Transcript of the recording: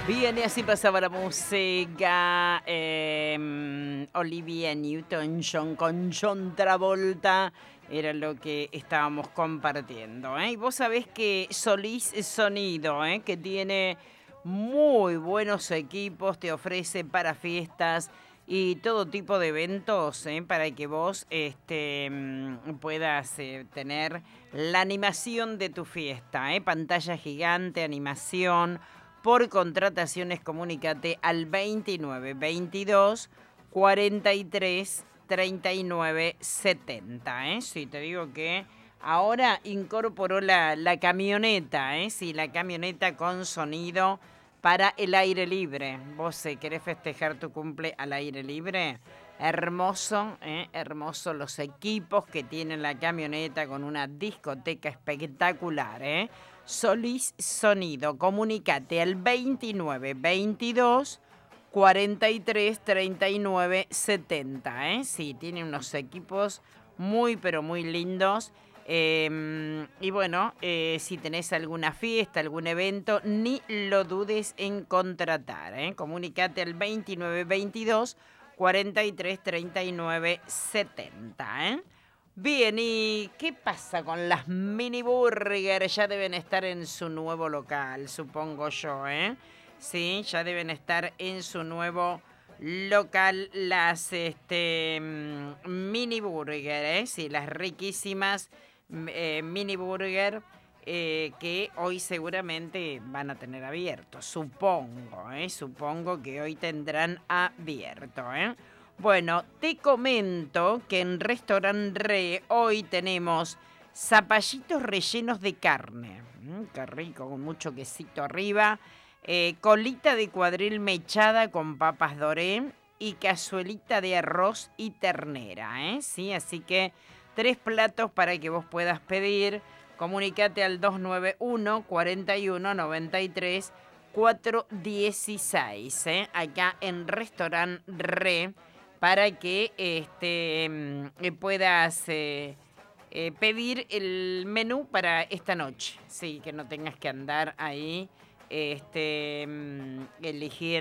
Bien, y así pasaba la música. Olivia Newton-John con John Travolta era lo que estábamos compartiendo. Y vos sabés que Solís Sonido, que tiene muy buenos equipos, te ofrece para fiestas y todo tipo de eventos, para que vos puedas tener la animación de tu fiesta. Pantalla gigante, animación. Por contrataciones, comunícate al 29 22 43 39 70. Sí, te digo que ahora incorporó la camioneta, sí, la camioneta con sonido para el aire libre. Vos querés festejar tu cumple al aire libre. Hermoso, hermoso los equipos que tiene la camioneta con una discoteca espectacular, Solís Sonido, comunícate al 29 22 43 39 70, Sí, tiene unos equipos muy, pero muy lindos. Y bueno, si tenés alguna fiesta, algún evento, ni lo dudes en contratar, Comunícate al 29 22 43 39 70, Bien, ¿y qué pasa con las mini burger? Ya deben estar en su nuevo local, supongo yo, Sí, ya deben estar en su nuevo local las mini burger, Sí, las riquísimas mini burger que hoy seguramente van a tener abierto, supongo, Supongo que hoy tendrán abierto, Bueno, te comento que en Restaurant Re hoy tenemos zapallitos rellenos de carne. Qué rico, con mucho quesito arriba. Colita de cuadril mechada con papas doré y cazuelita de arroz y ternera, Sí, así que 3 platos para que vos puedas pedir. Comunícate al 291 41 93 416, acá en Restaurant Re, para que puedas pedir el menú para esta noche. Sí, que no tengas que andar ahí eligiendo